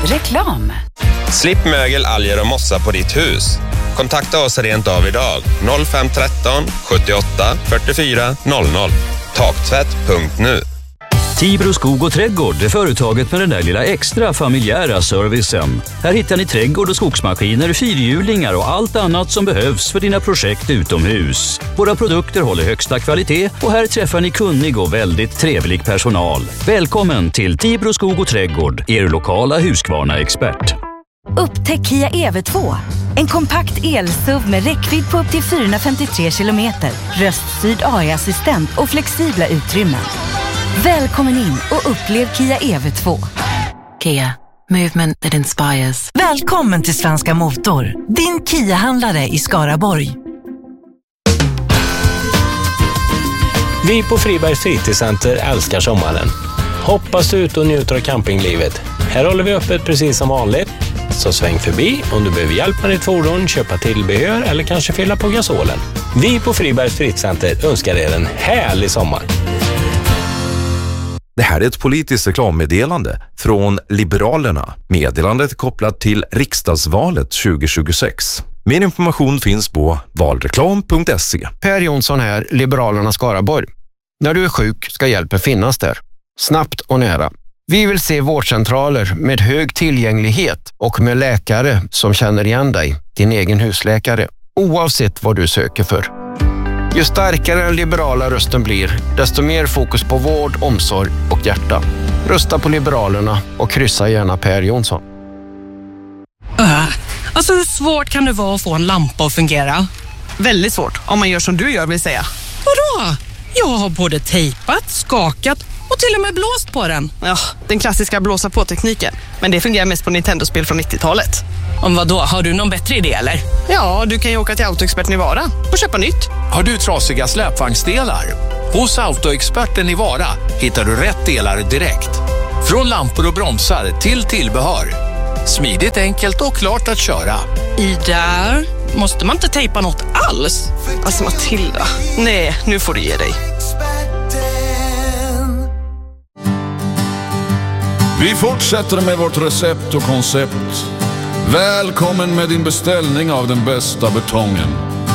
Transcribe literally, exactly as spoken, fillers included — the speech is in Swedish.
Reklam. Slipp mögel, alger och mossa på ditt hus. Kontakta oss rent av idag. noll fem ett tre sjuttioåtta fyrtiofyra noll noll. Taktvätt punkt nu. Tibro skog och trädgård är företaget med den där lilla extra familjära servicen. Här hittar ni trädgård- och skogsmaskiner, fyrhjulingar och allt annat som behövs för dina projekt utomhus. Våra produkter håller högsta kvalitet och här träffar ni kunnig och väldigt trevlig personal. Välkommen till Tibro skog och trädgård, er lokala Husqvarna-expert. Upptäck Kia E V två. En kompakt el-S U V med räckvidd på upp till fyrahundrafemtiotre kilometer, röststyrd A I-assistent och flexibla utrymmen. Välkommen in och upplev Kia E V två. Kia. Movement that inspires. Välkommen till Svenska Motor. Din Kia-handlare i Skaraborg. Vi på Fribergs fritidscenter älskar sommaren. Hoppas ut och njuter av campinglivet. Här håller vi öppet precis som vanligt. Så sväng förbi om du behöver hjälp med ditt fordon, köpa tillbehör eller kanske fylla på gasolen. Vi på Fribergs fritidscenter önskar er en härlig sommar. Det här är ett politiskt reklammeddelande från Liberalerna. Meddelandet är kopplat till riksdagsvalet tjugo tjugosex. Mer information finns på valreklam punkt se. Per Jonsson här, Liberalerna Skaraborg. När du är sjuk ska hjälpen finnas där. Snabbt och nära. Vi vill se vårdcentraler med hög tillgänglighet och med läkare som känner igen dig, din egen husläkare, oavsett vad du söker för. Ju starkare den liberala rösten blir, desto mer fokus på vård, omsorg och hjärta. Rösta på Liberalerna och kryssa gärna Per Jonsson. Uh, alltså hur svårt kan det vara att få en lampa att fungera? Väldigt svårt, om man gör som du gör vill säga. Vadå? Jag har både tejpat, skakat och till och med blåst på den. Ja, den klassiska blåsa på-tekniken. Men det fungerar mest på Nintendo-spel från nittiotalet. Om vad då? Har du någon bättre idé eller? Ja, du kan ju åka till Autoexperten i Vara och köpa nytt. Har du trasiga släpvagnsdelar? Hos Autoexperten i Vara hittar du rätt delar direkt. Från lampor och bromsar till tillbehör. Smidigt, enkelt och klart att köra. I där måste man inte tejpa något alls. Alltså Matilda, nej, nu får du ge dig. Vi fortsätter med vårt recept och koncept. Välkommen med din beställning av den bästa betongen.